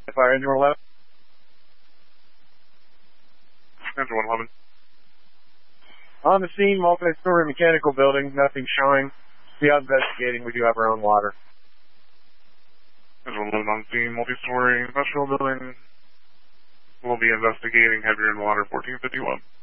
Fire engine 11. Engine 111. On the scene, multi-story mechanical building, nothing showing. We are investigating. We do have our own water. Engine 111 on scene, multi-story industrial building. We'll be investigating heavier in water 1451.